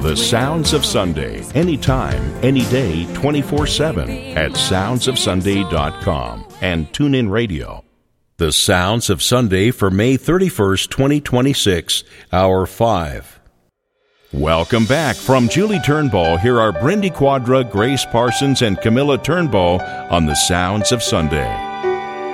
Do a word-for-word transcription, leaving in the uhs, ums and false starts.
The Sounds of Sunday, anytime, any day, twenty-four seven at sounds of sunday dot com and TuneIn Radio. The Sounds of Sunday for May thirty-first, twenty twenty-six, Hour five. Welcome back. From Julie Turnbull, here are Brindy Quadra, Grace Parsons, and Camilla Turnbull on The Sounds of Sunday.